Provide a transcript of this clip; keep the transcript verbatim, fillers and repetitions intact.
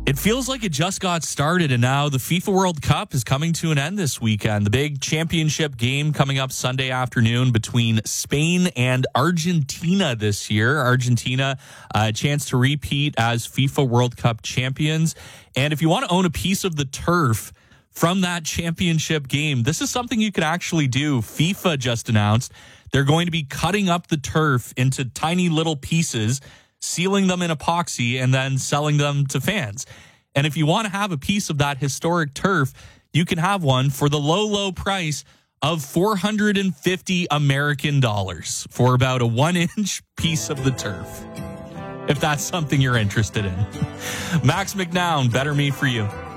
It feels like it just got started, and now the FIFA World Cup is coming to an end this weekend. The big championship game coming up Sunday afternoon between Spain and Argentina this year. Argentina, a chance to repeat as FIFA World Cup champions. And if you want to own a piece of the turf from that championship game, this is something you can actually do. FIFA just announced they're going to be cutting up the turf into tiny little pieces, sealing them in epoxy, and then selling them to fans. And if you want to have a piece of that historic turf, you can have one for the low, low price of four hundred fifty American dollars for about a one-inch piece of the turf, if that's something you're interested in. Max McNown, Better Me For You.